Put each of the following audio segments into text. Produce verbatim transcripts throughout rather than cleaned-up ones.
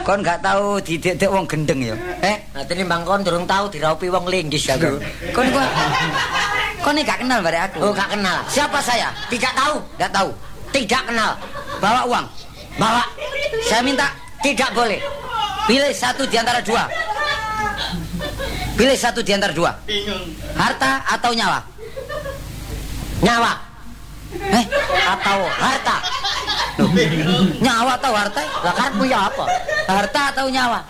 Kon gak tahu didek-dek wong gendeng ya. Eh, nah tinimbang kon durung tahu diraupi wong linggis aku. Kon kok kon ini gak kenal bare aku. Oh, gak kenal. Siapa saya? Tidak tahu. Gak tahu. Tidak kenal. Bawa uang. Bawa. Saya minta Tidak boleh. pilih satu di antara dua. Pilih satu di antara dua. Harta atau nyawa? Nyawa Eh, atau harta? loh, nyawa atau harta? Lah karepmu ya apa? Harta atau nyawa?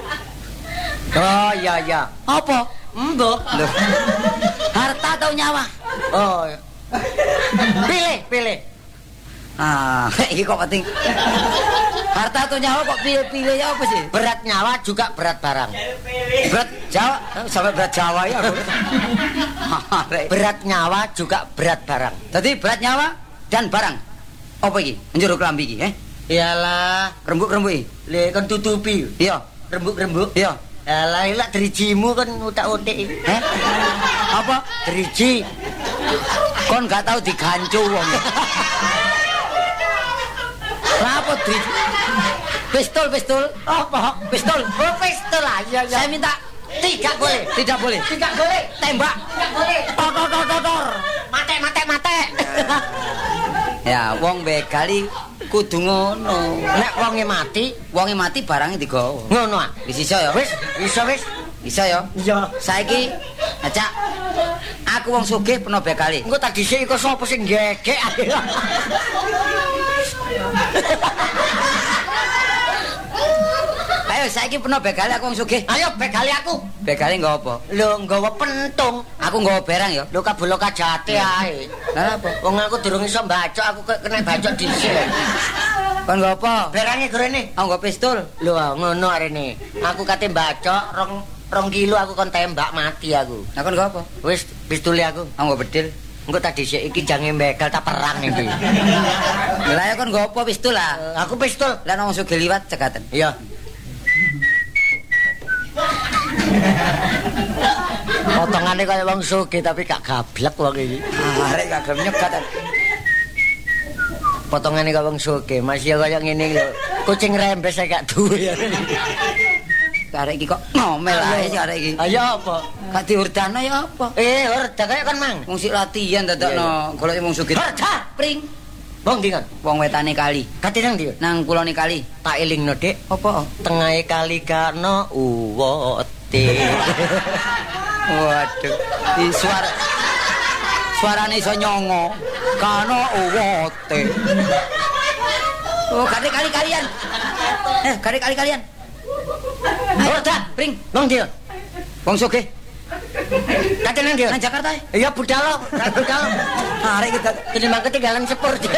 Oh iya iya. Apa? Mbok. Loh. Harta atau nyawa? Oh. Pilih, pilih. Ah, iki kok penting. Harta atau nyawa kok pilih-pilih ya apa sih? Berat nyawa juga berat barang. Berat Jawa, sampai berat Jawa ya aku. Berat nyawa juga berat barang. Jadi berat nyawa dan barang. Apa iki? Njero klambi iki, eh? Iyalah, Rembuk-rembuk iki. le kon tutupi. Iya, Rembuk-rembuk. iya. Alah, ilak derijimu kan utak-utik. Eh? Apa? Deriji. Kon gak tahu digancu wong. Kenapa di pistol pistol? Apa? Pistol. Oh, pistol lah. Iya, iya. Saya minta Tidak boleh. tidak boleh. Tidak boleh. Tembak. Tidak boleh. Tor tor tor tor, tor. Mate, mate, mate. Ya, wong begali kudu ngono. Nek wonge mati, Wonge mati barangnya digawa. ngono ah. Wis iso ya? Wis, iso wis. Bisa ya? Iya. Saiki acak aku wong sugih peno begali. Engko tak dhisik iku sapa sing gegek. Ayo saiki peno begali aku wong sugih. Ayo begali aku. Begali nggawa apa? Lho, nggawa pentung. Aku nggawa barang ya. Lho kabelo kajate ae. Lah apa? Wong aku durung iso mbacok, aku kok kena bacok dhisik. Kon nggawa apa? Berange gorene. Aku nggawa pistol. Lho, ngono arene. Aku kate mbacok rong rong kilo aku kon tembak mati aku. Lah kon nggawa apa? Wis pistole aku. Aku nggawa bedil. Engko tak dhisik iki jange begal tak perang iki. Lah ya kon nggawa apa pistol lah? Aku pistol. Lah wong sugih liwat cekaten. Iya. Potongane kaya wong sugih tapi gak gablek wong iki. Arek gak gelem nyegat. Potongane kaya wong sugih, masih kaya ngene lho. Kucing rembes gak duwe. Arek iki kok ngomel ae sih arek iki. Ayo apa? Gak diurdano ya apa? Eh, horda kaya kan mang. Wong sik latihan dadakno golek wong sugih. Horda, Pring. wong ndi kan? Wong wetane kali. Kate nang ndi? Nang kulone kali. Tak elingno, Dik. Apa? Tengahe kali kano uwote. Waduh. Di suara suarane iso nyongo. Kano uwote. Oh, kali kali kalian. Eh, kali kali kalian. Horda, Pring. wong ndi? Wong sugih. Kate nang ndi? Nang Jakarta. Iya budal, nang budal. Arek kita Tinimbang ketinggalan sepur, Dik.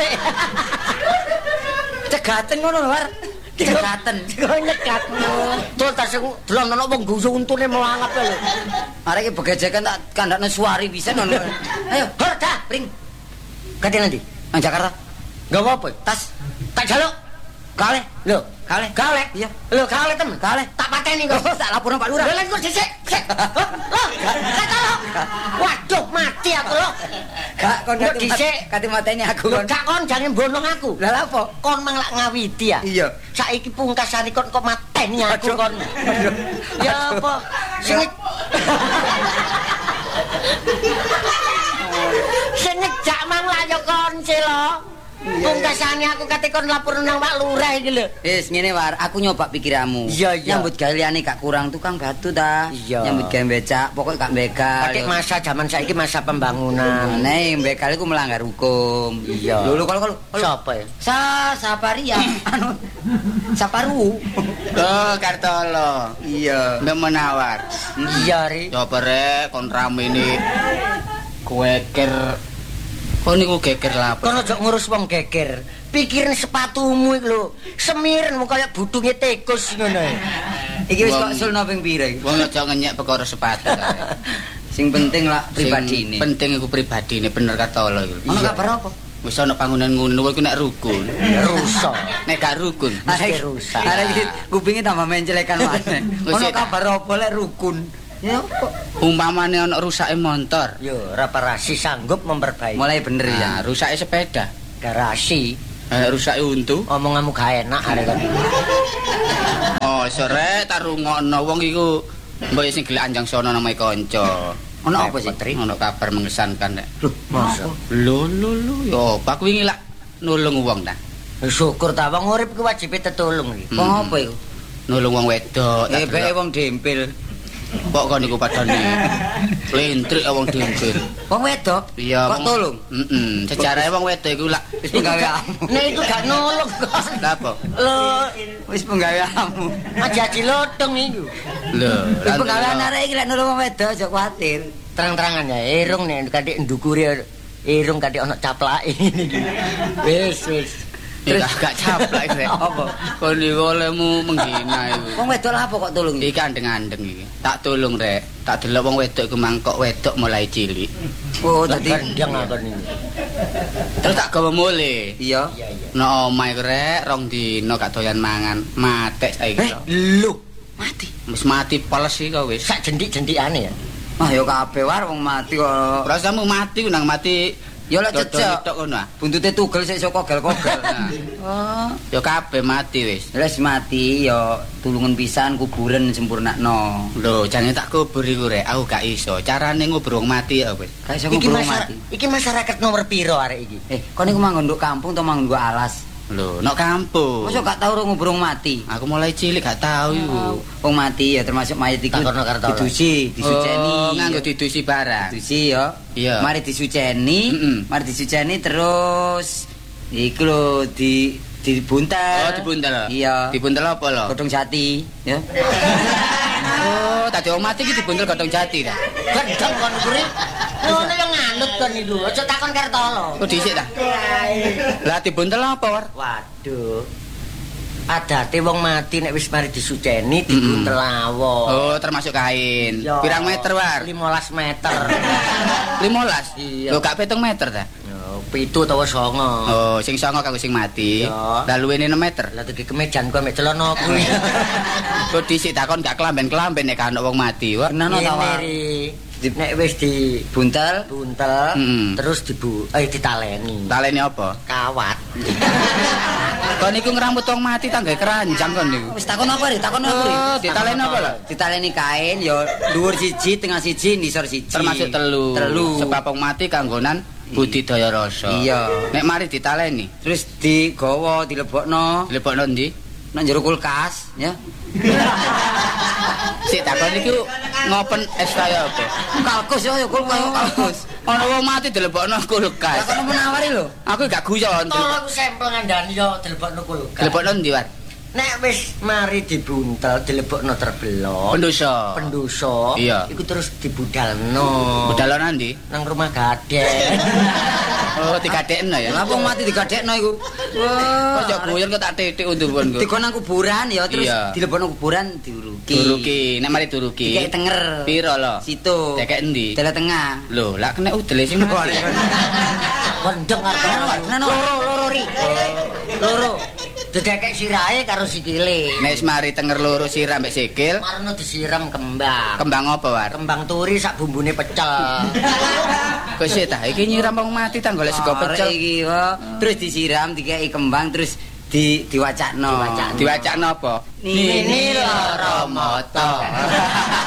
cegaten ngono lho, War. Cegaten. Kok nyekat. Tuh tas delon ana wong gusu untune melangap lho. Arek iki begejekan tak kandakne suari pisan ngono. Ayo, Horda, Pring. kate nang ndi? Nang Jakarta. Nggawa apa? Tas. Tak jaluk. Kale. Lho, Kale. kale. Iya. Lho, kale temen. Kale. Tak pateni kok. Oh, tak laporno Pak Lurah. Lha kok dhisik. Sik. Loh, kata lo. Waduh, mati aku lo. Gak kon Kok kate dhisik. kate mateni aku Lho, kon. gak kon jangan bonong aku. Lah lha apa? Kon mang lak ngawiti ya. Iya. Saiki pungkasane kon kok mateni aku Aduh. kon. Aduh. Ya apa? Sing Sing ngejak mang lak ya kon selo. Pungkasane aku kate kon lapor nang Pak Lurah iki lho. Wis ngene War, aku nyoba pikiranmu. Iya, iya. Nyambut gawe liyane gak kurang tukang batu ta. Iya. Nyambut gawe becak, pokok gak begal. Pakai masa zaman saiki masa pembangunan. Nek begal iku melanggar hukum. Iya. Lho lho kalau kalau Siapa ya? Sa Saparia anu Saparu. Oh, Kartolo. Iya. Mbak Menawar. Iya, Ri. Coba rek kon rame ini kueker. Kok niku geger lha apa? Kon aja ngurus wong geger. Pikirin sepatumu iki lho. Semiren kaya budunge tikus ngono. Iki wis kok Wong- sulno ping pira iki? Wong aja ngenyek perkara sepatu kae. Sing penting lah Sing pribadine. penting iku pribadine bener Kartolo iku. Ono kabar apa? Wis ana bangunan ngono kuwi nek rukun. Rusak. Nek gak rukun, Mesti Arek- rusak. Arek iki kupinge tambah mencelekan maneh. Wis, Ono ya. kabar apa lek rukun? Ya kok umpamane ana rusake motor. Yo, reparasi sanggup memperbaiki. mulai bener Nah, ya. rusake sepeda. Garasi. Nek rusake untu. Omonganmu gak enak arek kon. Oh, masa rek tak rungokno wong iku mbok sing gelek anjang sono namae kanca. Ono apa sih, Tri? Ono kabar mengesankan rek. Loh, masa? Lho lho lho yo pak wingi lak nulung wong ta. Syukur ta wong urip ku wajibe tetulung iki. Wong apa iku? Nulung wong wedok. Eh, bae wong dempil. Kok kon niku padane lentrik wong dempil. Wong wedok? Iya. Kok tolong? Heeh. Sejarahe wong wedok iku lak Wis penggaweanmu. Nek iku gak nulung kok. lha apa? Lho, Wis penggaweanmu. aji-aji lotong iku. Lho, Wis penggawean arek iki lek nulung wong wedok aja kuwatir. Terang-terangan ya, irung nek kadek ndukuri irung kadek ana caplake iki. Wis wis. Terus gak caplak rek. Apa? Kon niku olehmu menghina iku. Wong wedok lha apa kok tolong Iki iki? andeng-andeng iki. Tak tulung rek. Tak delok wong wedok iku mangkok wedok mulai cilik. Oh, dadi Gendang akon iki. Terus tak gawe mule. iya. Iya iya. Nek omahe ku rek rong dino gak doyan mangan. Matek saiki. Eh, lho, mati. Wis mati poles iki kok wis. Sak jendik-jendikane ya. Ah ya kabeh war wong mati kok. Rasamu mati ku nang mati. Ya lek Dodol cecek. tok ngono ah. Buntute tugel sik iso kogel-kogel. Nah, Oh, ya kabeh mati wis. wis mati ya tulungan pisan kuburan sempurnakno. Lho, jane tak kubur iku rek. Aku gak iso. Carane ngubur wong mati ya wis. Gak iso Iki ngubur masyarakat, mati. iki masyarakat nomor piro arek iki? Eh, kon niku manggon nduk kampung to manggon nduk alas? Lho, nek kampung. Mosok gak tau ro ngubur wong mati? Aku mulai cilik gak tahu iku. Wong mati ya termasuk mayit iku Takono kartola. didusi, disuceni. Oh, nganggo didusi barang. Didusi ya. Iya. Mari disuceni, Mm-mm. mari disuceni terus iku lho di dibuntel. Oh, dibuntel. Iya. Dibuntel apa lho? Godhong jati, ya. Oh, tadi wong mati iki dibuntel godhong jati ta. Gendang kon kuri. Ngono yang nganut kon niku. Aja takon kartolo. Oh, dhisik ta. Lah dibuntel apa, War? Waduh. Adate wong mati nek wis mari disuceni dibuntel awon. Oh, termasuk kain. Iya. Pirang meter, War? limolas meter. limolas. Iya. Lho, gak pitung meter ta? Yo, pitu utawa songo. Oh, sing songo kanggo sing mati. Iya. Lah luwene enam meter. Lah dadi kemejan kowe mek celana kuwi. Kok dhisik takon gak kelamben-kelamben nek kan wong mati, War. Nano ta, Wak? Di nek wis dibuntel, buntel, Mm. terus dibu eh ditaleni. Talene apa? Kawat. Kon niku ngrambut wong mati tangga keranjang kon niku. Wis takon apa, Ri? Takon apa, Ri? Oh, ditaleni apa lho? Ditaleni kain ya dhuwur siji, tengah siji, nisor siji. Termasuk telu. Telu. Sebab wong mati kanggonan budidaya rasa. Iya. Nek mari ditaleni, Terus digawa, dilebokno dilebokno ndi? nang jero kulkas, ya. Sik takon niku ngopen es kaya apa? Kalkus yo, kulkas kalkus. Ana wong mati dilebokno kulkas. Takon menawari lho. Aku gak guyon. Tolong sampel ngandani yo dilebokno kulkas. Dilebokno ndi, War? Nek wis mari dibuntel dilebokno terbelok. Pendosa. Pendosa. Iya. Iku terus dibudalno. Budalana ndi? Nang rumah gadek. Oh, digadekno ya. Lah wong mati digadekno iku. Wah. Kok guyon kok tak titik undur-undur. Dikon nang kuburan ya terus Iya. dilebokno kuburan diuruki. Duruki, nek mari duruki. Dikek tenger. Piro lho? Situ. Dekek endi? Dalah tengah. Lho, lak kena udele sing mati. Wendeng arep Nano. loro loro ri. Loro. Dedekek sirahe karo sikile. Nek wis mari tenger loro sirah mbek sikil, Marno disiram kembang. kembang apa, War? Kembang turi sak bumbune pecel. Kok sik ta, iki nyiram wong mati ta golek sego Arek pecel. iki wae. Terus disiram dikeki kembang terus di diwacakno. Diwacakno. Diwacakno apa? Nini Loro Moto.